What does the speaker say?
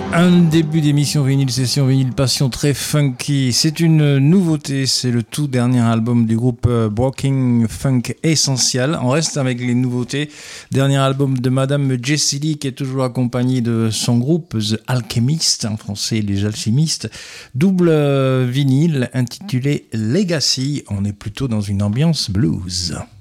Un début d'émission vinyle, session vinyle passion très funky. C'est une nouveauté, c'est le tout dernier album du groupe Walking Funk Essential. On reste avec les nouveautés. Dernier album de Madame Jessie Lee qui est toujours accompagnée de son groupe The Alchemist, en français les alchimistes. Double vinyle intitulé Legacy. On est plutôt dans une ambiance blues.